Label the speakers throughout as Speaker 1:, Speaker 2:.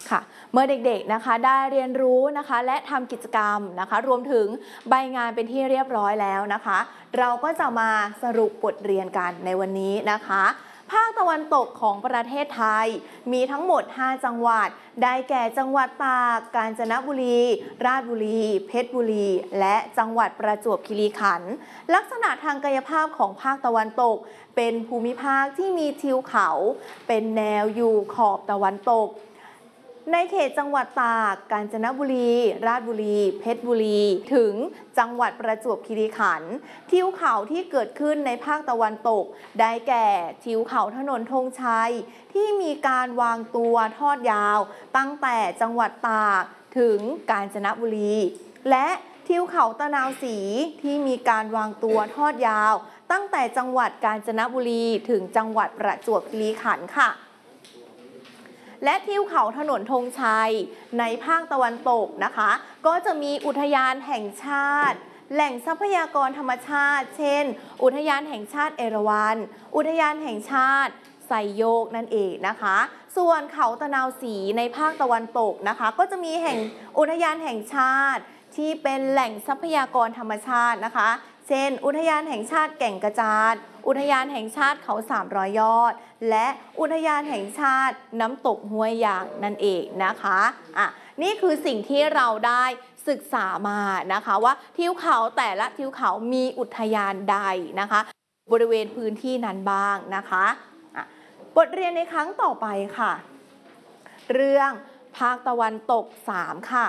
Speaker 1: ค่ะเมื่อเด็กๆนะคะได้เรียนรู้นะคะและทำกิจกรรมนะคะรวมถึงใบงานเป็นที่เรียบร้อยแล้วนะคะเราก็จะมาสรุปบทเรียนกันในวันนี้นะคะภาคตะวันตกของประเทศไทยมีทั้งหมด5จังหวัดได้แก่จังหวัดตากกาญจนบุรีราชบุรีเพชรบุรีและจังหวัดประจวบคีรีขันธ์ลักษณะทางกายภาพของภาคตะวันตกเป็นภูมิภาคที่มีทิวเขาเป็นแนวอยู่ขอบตะวันตกในเขตจังหวัดตากกาญจนบุรีราชบุรีเพชรบุรีถึงจังหวัดประจวบคีรีขันธ์ทิวเขาที่เกิดขึ้นในภาคตะวันตกได้แก่ทิวเขาถนนธงชัยที่มีการวางตัวทอดยาวตั้งแต่จังหวัดตากถึงกาญจนบุรีและทิวเขาตะนาวศรีที่มีการวางตัวทอดยาวตั้งแต่จังหวัดกาญจนบุรีถึงจังหวัดประจวบคีรีขันธ์ค่ะและทิวเขาถนนธงชัยในภาคตะวันตกนะคะก็จะมีอุทยานแห่งชาติแหล่งทรัพยากรธรรมชาติเช่นอุทยานแห่งชาติเอราวัณอุทยานแห่งชาติไซโยกนั่นเองนะคะส่วนเขาตะนาวศรีในภาคตะวันตกนะคะก็จะมีอุทยานแห่งชาติที่เป็นแหล่งทรัพยากรธรรมชาตินะคะเช่นอุทยานแห่งชาติแก่งกระจานอุทยานแห่งชาติเขา300 ยอดและอุทยานแห่งชาติน้ำตกห้วยยางนั่นเองนะคะนี่คือสิ่งที่เราได้ศึกษามานะคะว่าทิวเขาแต่ละทิวเขามีอุทยานใดนะคะบริเวณพื้นที่นั้นบ้างนะคะบทเรียนในครั้งต่อไปค่ะเรื่องภาคตะวันตก3ค่ะ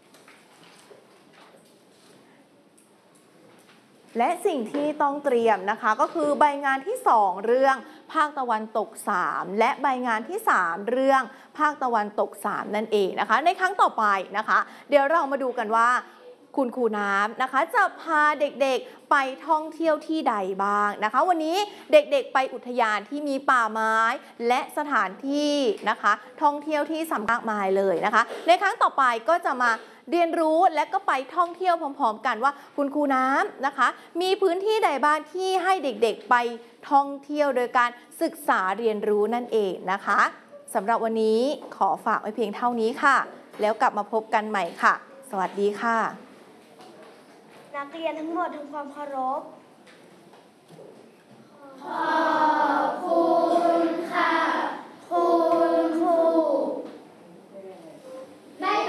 Speaker 1: และสิ่งที่ต้องเตรียมนะคะก็คือใบงานที่2เรื่องภาคตะวันตก3และใบงานที่3เรื่องภาคตะวันตก3นั่นเองนะคะในครั้งต่อไปนะคะเดี๋ยวเรามาดูกันว่าคุณครูน้ำนะคะจะพาเด็กๆไปท่องเที่ยวที่ใดบ้างนะคะวันนี้เด็กๆไปอุทยานที่มีป่าไม้และสถานที่นะคะท่องเที่ยวที่สำคัญมากมายเลยนะคะในครั้งต่อไปก็จะมาเรียนรู้และก็ไปท่องเที่ยวพร้อมๆกันว่าคุณครูน้ำนะคะมีพื้นที่ใดบ้างที่ให้เด็กๆไปท่องเที่ยวโดยการศึกษาเรียนรู้นั่นเองนะคะสำหรับวันนี้ขอฝากไว้เพียงเท่านี้ค่ะแล้วกลับมาพบกันใหม่ค่ะสวัสดีค่ะ
Speaker 2: นักเรียนทั้งหมดทำความเคารพขอบคุณ